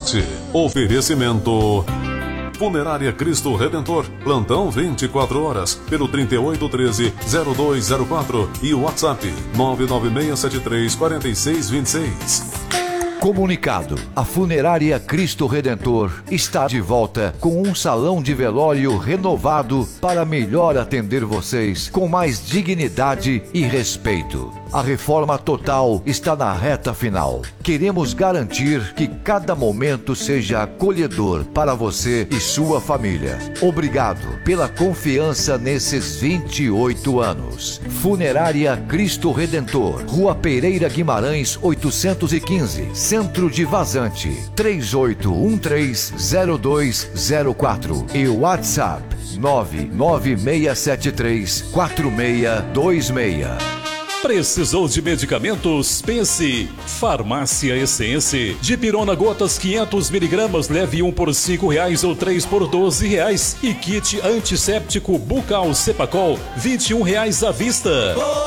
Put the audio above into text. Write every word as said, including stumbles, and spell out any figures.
sete. Oferecimento Funerária Cristo Redentor, plantão vinte e quatro horas, pelo trinta e oito treze, zero dois zero quatro e o WhatsApp nove nove seis sete três quatro seis dois seis. Comunicado: a Funerária Cristo Redentor está de volta com um salão de velório renovado para melhor atender vocês com mais dignidade e respeito. A reforma total está na reta final. Queremos garantir que cada momento seja acolhedor para você e sua família. Obrigado pela confiança nesses vinte e oito anos. Funerária Cristo Redentor, Rua Pereira Guimarães oitocentos e quinze, Centro de Vazante, três oito um três zero dois zero quatro e WhatsApp nove nove seis sete três quatro seis dois seis. Precisou de medicamentos? Pense Farmácia Essência. Dipirona gotas quinhentos miligramas, leve um por cinco reais ou três por doze reais. E kit antisséptico bucal Cepacol, vinte e um reais à vista.